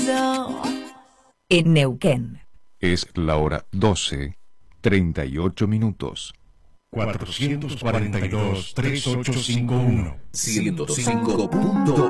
En Neuquén. Es la hora 12:38. 442-3851. 105.1